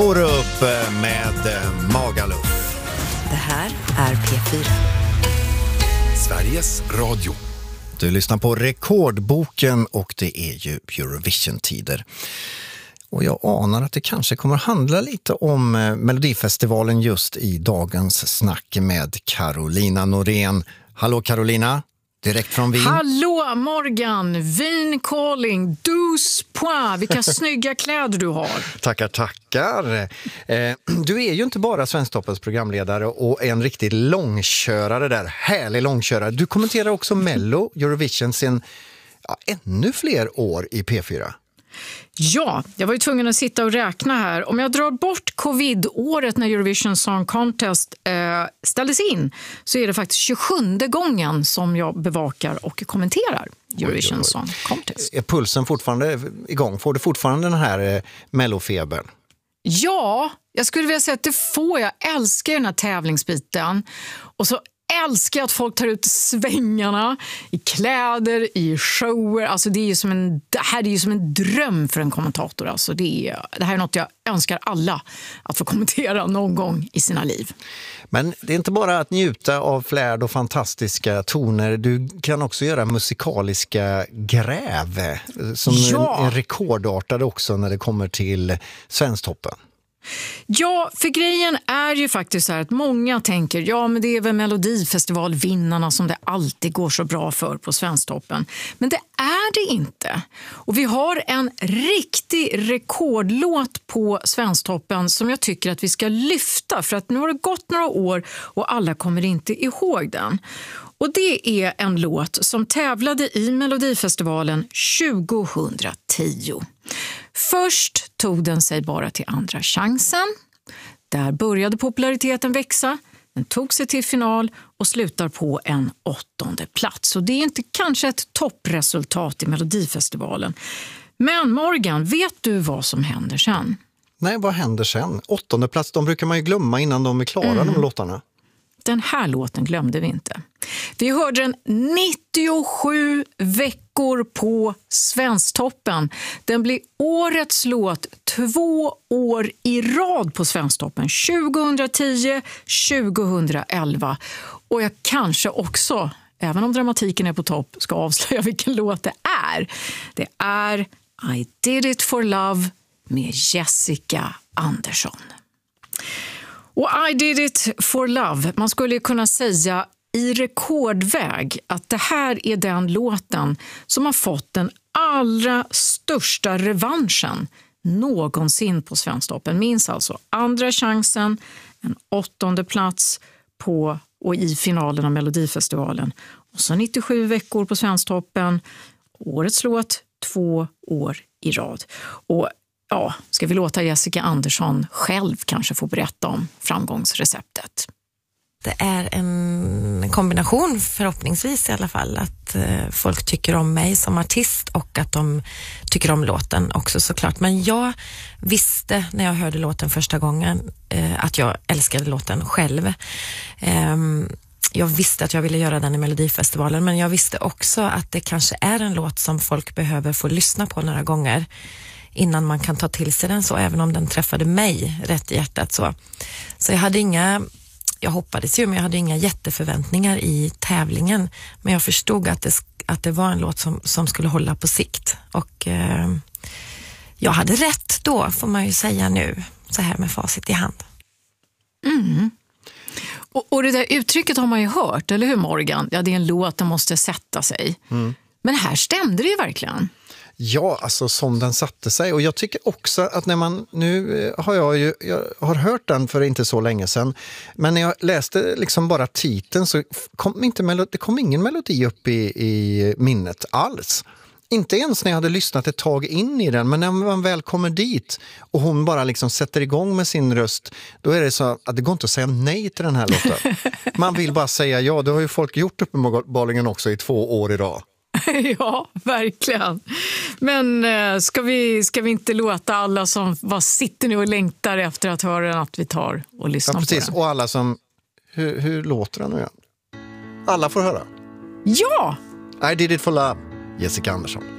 Orup med Magaluf. Det här är P4. Sveriges Radio. Du lyssnar på Rekordboken och det är ju Eurovision-tider. Och jag anar att det kanske kommer handla lite om Melodifestivalen just i dagens snack med Carolina Norén. Hallå Carolina, direkt från Wien. Hallå Morgan, Wien calling, 12 points. Vilka snygga kläder du har. Tackar. Du är ju inte bara Svensktoppens programledare och en riktigt långkörare där. Härlig långkörare. Du kommenterar också Mello, Eurovision sen ännu fler år i P4. Ja, jag var ju tvungen att sitta och räkna här. Om jag drar bort covid-året när Eurovision Song Contest ställdes in så är det faktiskt 27:e gången som jag bevakar och kommenterar Eurovision Song Contest. Är pulsen fortfarande igång? Får du fortfarande den här mellofebern? Ja, jag skulle vilja säga att det får. Jag älskar den här tävlingsbiten. Och så älskar jag att folk tar ut svängarna i kläder, i shower. Alltså det här är ju som en dröm för en kommentator. Alltså det här är något jag önskar alla att få kommentera någon gång i sina liv. Men det är inte bara att njuta av flärd och fantastiska toner. Du kan också göra musikaliska gräv som är rekordartade också när det kommer till Svensktoppen. Ja, för grejen är ju faktiskt så här att många tänker men det är väl Melodifestivalvinnarna som det alltid går så bra för på Svensktoppen. Men det är det inte. Och vi har en riktig rekordlåt på Svensktoppen som jag tycker att vi ska lyfta för att nu har det gått några år och alla kommer inte ihåg den. Och det är en låt som tävlade i Melodifestivalen 2010. Först tog den sig bara till andra chansen. Där började populariteten växa. Den tog sig till final och slutar på en 8:e plats. Och det är inte kanske ett toppresultat i Melodifestivalen. Men Morgan, vet du vad som händer sen? Nej, vad händer sen? 8:e plats, de brukar man ju glömma innan de är klara, de låtarna. Den här låten glömde vi inte. Vi hörde den 97 veckor på Svensktoppen. Den blir årets låt 2 år i rad på Svensktoppen. 2010, 2011. Och jag kanske också, även om dramatiken är på topp, ska avslöja vilken låt det är. Det är I Did It For Love med Jessica Andersson. Och I Did It For Love, man skulle kunna säga i rekordväg att det här är den låten som har fått den allra största revanschen någonsin på Svensktoppen. Minns alltså andra chansen, en 8:e plats och i finalen av Melodifestivalen. Och så 97 veckor på Svensktoppen, årets låt 2 år i rad. Och ska vi låta Jessica Andersson själv kanske få berätta om framgångsreceptet? Det är en kombination, förhoppningsvis i alla fall, att folk tycker om mig som artist och att de tycker om låten också såklart. Men jag visste när jag hörde låten första gången att jag älskade låten själv. Jag visste att jag ville göra den i Melodifestivalen, men jag visste också att det kanske är en låt som folk behöver få lyssna på några gånger innan man kan ta till sig den, så även om den träffade mig rätt i hjärtat så jag hoppades ju, men jag hade inga jätteförväntningar i tävlingen, men jag förstod att det var en låt som skulle hålla på sikt och jag hade rätt då, får man ju säga nu så här med facit i hand. Och det där uttrycket har man ju hört, eller hur Morgan? Ja, det är en låt som måste sätta sig. Men här stämde det ju verkligen. Ja, alltså som den satte sig. Och jag tycker också att när man, nu har jag har hört den för inte så länge sedan, men när jag läste liksom bara titeln så kom ingen melodi upp i minnet alls. Inte ens när jag hade lyssnat ett tag in i den, men när man väl kommer dit och hon bara liksom sätter igång med sin röst, då är det så att det går inte att säga nej till den här låten. Man vill bara säga ja, det har ju folk gjort uppenbarligen också i 2 år i rad. Ja, verkligen. Men ska vi inte låta alla som sitter nu och längtar efter att höra den, att vi tar och lyssnar på den? Och alla som, hur låter den nu igen? Alla får höra. Ja! I Did It For Love, Jessica Andersson.